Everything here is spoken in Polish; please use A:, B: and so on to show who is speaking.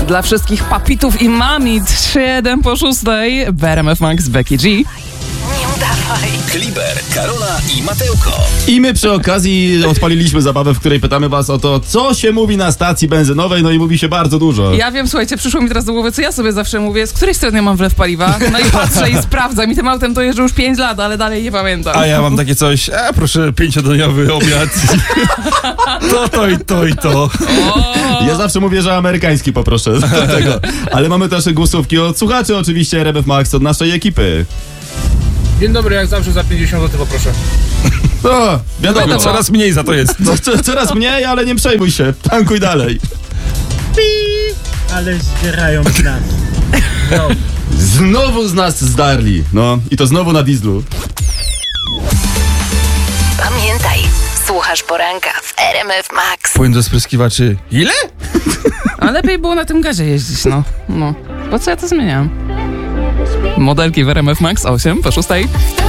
A: Dla wszystkich papitów i mamit 3-1 po 6 w RMF Max Becky G.
B: Nie udawaj.
C: Kliber, Karola i Mateuko.
D: I my przy okazji odpaliliśmy zabawę, w której pytamy was o to, co się mówi na stacji benzynowej, no i mówi się bardzo dużo.
A: Ja wiem, słuchajcie, przyszło mi teraz do głowy, co ja sobie zawsze mówię, z której strony ja mam wlew paliwa. No i patrzę i sprawdzam. I tym autem to jeżdżę już 5 lat, ale dalej nie pamiętam.
E: A ja mam takie coś, proszę 5-daniowy obiad. To i to.
D: Ja zawsze mówię, że amerykański poproszę do tego. Ale mamy też głosówki od słuchaczy, oczywiście RMF Max, od naszej ekipy.
F: Dzień dobry, jak zawsze za 50 zł poproszę.
D: No, wiadomo.
E: Coraz mniej za to jest.
D: No, coraz mniej, ale nie przejmuj się. Tankuj dalej.
G: Ale zdzierają z nas. No.
D: Znowu z nas zdarli. No, i to znowu na dieslu.
B: Pamiętaj, słuchasz poranka w RMF Max.
E: Płyn do spryskiwaczy. Ile?
A: A lepiej było na tym gazie jeździć, no. Po co ja to zmieniam? Modelki w RMF Max 8 po 6.